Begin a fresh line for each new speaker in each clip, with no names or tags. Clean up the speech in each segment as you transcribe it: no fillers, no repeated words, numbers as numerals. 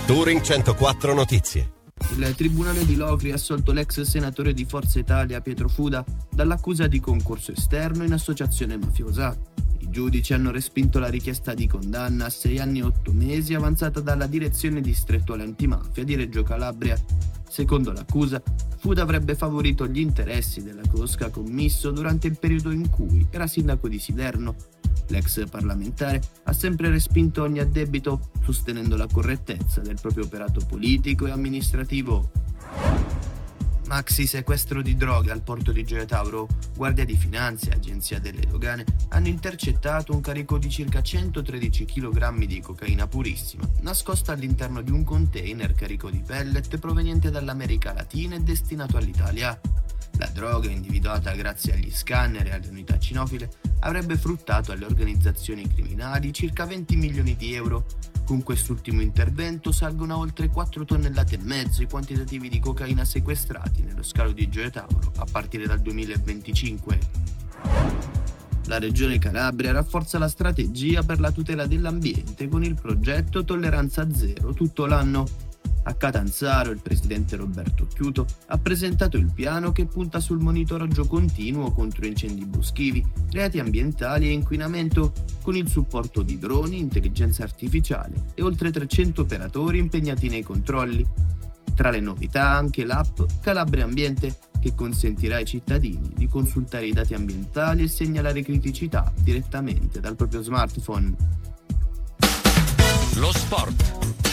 Touring 104 Notizie.
Il tribunale di Locri ha assolto l'ex senatore di Forza Italia Pietro Fuda dall'accusa di concorso esterno in associazione mafiosa. I giudici hanno respinto la richiesta di condanna a 6 anni e 8 mesi avanzata dalla direzione distrettuale antimafia di Reggio Calabria. Secondo l'accusa, Fuda avrebbe favorito gli interessi della cosca commisso durante il periodo in cui era sindaco di Siderno. L'ex parlamentare ha sempre respinto ogni addebito, sostenendo la correttezza del proprio operato politico e amministrativo. Maxi sequestro di droga al porto di Gioia Tauro. Guardia di Finanza e Agenzia delle Dogane hanno intercettato un carico di circa 113 kg di cocaina purissima, nascosta all'interno di un container carico di pellet proveniente dall'America Latina e destinato all'Italia. La droga, individuata grazie agli scanner e alle unità cinofile, avrebbe fruttato alle organizzazioni criminali circa 20 milioni di euro. Con quest'ultimo intervento salgono a oltre 4 tonnellate e mezzo i quantitativi di cocaina sequestrati nello scalo di Gioia Tauro a partire dal 2025. La Regione Calabria rafforza la strategia per la tutela dell'ambiente con il progetto Tolleranza Zero tutto l'anno. A Catanzaro il presidente Roberto Chiuto ha presentato il piano che punta sul monitoraggio continuo contro incendi boschivi, reati ambientali e inquinamento, con il supporto di droni, intelligenza artificiale e oltre 300 operatori impegnati nei controlli. Tra le novità anche l'app Calabria Ambiente, che consentirà ai cittadini di consultare i dati ambientali e segnalare criticità direttamente dal proprio smartphone.
Lo sport.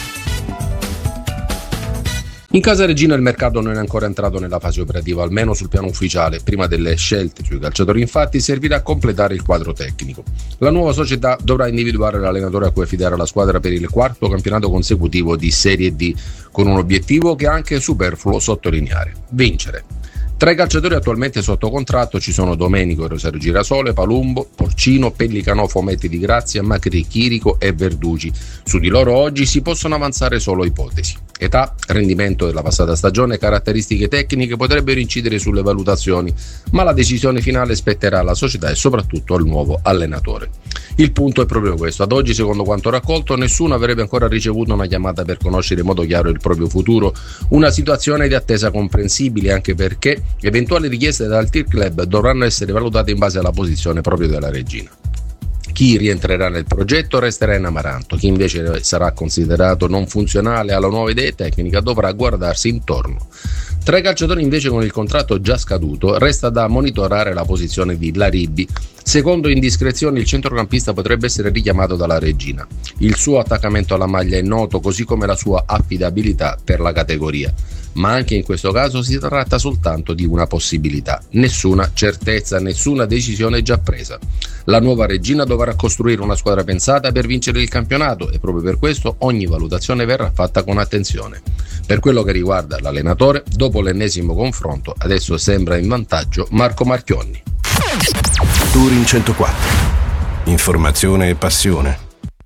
In casa Regina il mercato non è ancora entrato nella fase operativa, almeno sul piano ufficiale. Prima delle scelte sui calciatori, infatti, servirà a completare il quadro tecnico. La nuova società dovrà individuare l'allenatore a cui affidare la squadra per il 4º campionato consecutivo di Serie D, con un obiettivo che è anche superfluo sottolineare: vincere. Tra i calciatori attualmente sotto contratto ci sono Domenico, Rosario Girasole, Palumbo, Porcino, Pellicano, Fometti di Grazia, Macri, Chirico e Verdugi. Su di loro oggi si possono avanzare solo ipotesi. Età, rendimento della passata stagione e caratteristiche tecniche potrebbero incidere sulle valutazioni, ma la decisione finale spetterà alla società e soprattutto al nuovo allenatore. Il punto è proprio questo: ad oggi, secondo quanto raccolto, nessuno avrebbe ancora ricevuto una chiamata per conoscere in modo chiaro il proprio futuro, una situazione di attesa comprensibile anche perché eventuali richieste dal Tir Club dovranno essere valutate in base alla posizione proprio della Regina. Chi rientrerà nel progetto resterà in amaranto, chi invece sarà considerato non funzionale alla nuova idea tecnica dovrà guardarsi intorno. Tra i calciatori invece con il contratto già scaduto resta da monitorare la posizione di Laribbi. Secondo indiscrezioni il centrocampista potrebbe essere richiamato dalla Regina. Il suo attaccamento alla maglia è noto, così come la sua affidabilità per la categoria. Ma anche in questo caso si tratta soltanto di una possibilità, nessuna certezza, nessuna decisione già presa. La nuova Regina dovrà costruire una squadra pensata per vincere il campionato e proprio per questo ogni valutazione verrà fatta con attenzione. Per quello che riguarda l'allenatore, dopo l'ennesimo confronto, adesso sembra in vantaggio Marco Marchionni.
Touring 104. Informazione e passione.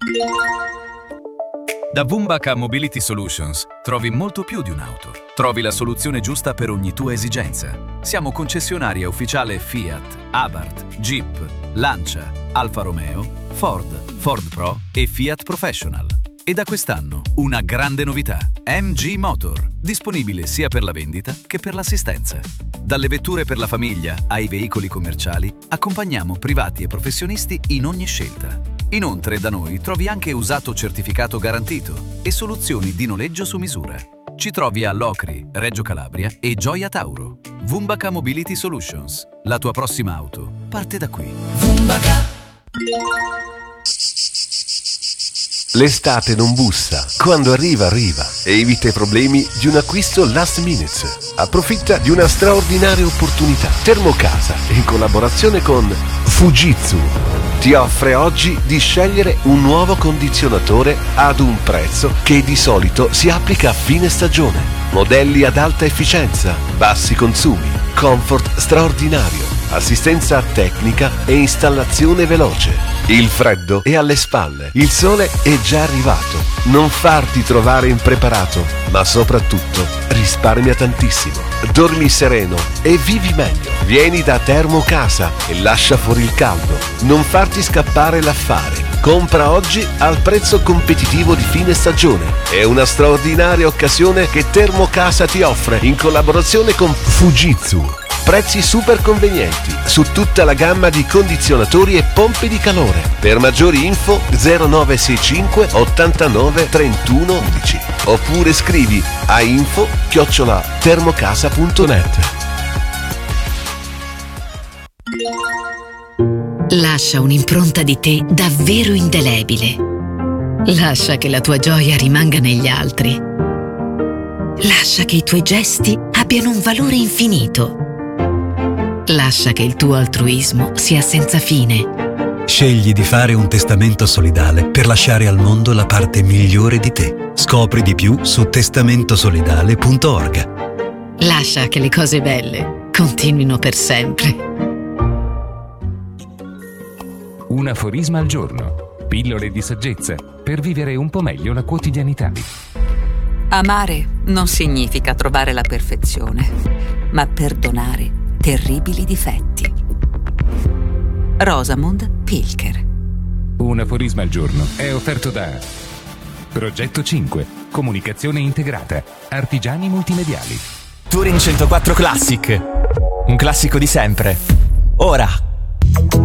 Da Wumbaca Mobility Solutions trovi molto più di un'auto. Trovi la soluzione giusta per ogni tua esigenza. Siamo concessionaria ufficiale Fiat, Abarth, Jeep, Lancia, Alfa Romeo, Ford Pro e Fiat Professional. E da quest'anno una grande novità: MG Motor, disponibile sia per la vendita che per l'assistenza. Dalle vetture per la famiglia ai veicoli commerciali, accompagniamo privati e professionisti in ogni scelta. Inoltre da noi trovi anche usato certificato garantito e soluzioni di noleggio su misura. Ci trovi a Locri, Reggio Calabria e Gioia Tauro. Wumbaca Mobility Solutions. La tua prossima auto parte da qui. Wumbaca.
L'estate non bussa. Quando arriva, arriva. Evita i problemi di un acquisto last minute. Approfitta di una straordinaria opportunità. Termocasa, in collaborazione con Fujitsu, ti offre oggi di scegliere un nuovo condizionatore ad un prezzo che di solito si applica a fine stagione. Modelli ad alta efficienza, bassi consumi, comfort straordinario, assistenza tecnica e installazione veloce. Il freddo è alle spalle, il sole è già arrivato. Non farti trovare impreparato, ma soprattutto risparmia tantissimo. Dormi sereno e vivi meglio. Vieni da Termocasa e lascia fuori il caldo. Non farti scappare l'affare. Compra oggi al prezzo competitivo di fine stagione. È una straordinaria occasione che Termocasa ti offre in collaborazione con Fujitsu. Prezzi super convenienti su tutta la gamma di condizionatori e pompe di calore. Per maggiori info 0965 89 31 11 oppure scrivi a info@termocasa.net.
Lascia un'impronta di te davvero indelebile. Lascia che la tua gioia rimanga negli altri. Lascia che i tuoi gesti abbiano un valore infinito. Lascia che il tuo altruismo sia senza fine.
Scegli di fare un testamento solidale per lasciare al mondo la parte migliore di te. Scopri di più su testamentosolidale.org.
Lascia che le cose belle continuino per sempre.
Un aforisma al giorno. Pillole di saggezza per vivere un po' meglio la quotidianità.
Amare non significa trovare la perfezione, ma perdonare terribili difetti. Rosamund Pilcher.
Un aforisma al giorno è offerto da Progetto 5, comunicazione integrata, artigiani multimediali.
Touring 104 Classic. Un classico di sempre. Ora.